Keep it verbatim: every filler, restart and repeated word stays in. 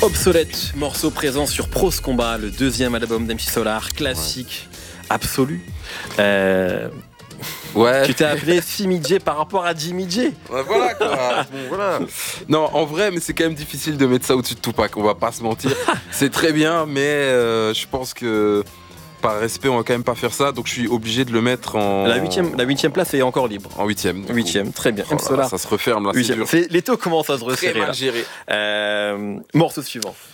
Obsolète, morceau présent sur Prose Combat, le deuxième album d'M C Solar, classique ouais. absolu. Euh... Ouais. Tu t'es appelé Simi J par rapport à Jimmy J. Ouais, voilà quoi. Bon, voilà. Non, en vrai, mais c'est quand même difficile de mettre ça au-dessus de Tupac. On va pas se mentir. C'est très bien, mais euh, je pense que par respect, on va quand même pas faire ça. Donc je suis obligé de le mettre en. La huitième, la huitième place est encore libre. En huitième. Huitième, très bien. Oh là, ça se referme là. C'est dur. Les taux commencent à se resserrer. Très mal géré. Euh, morceau suivant.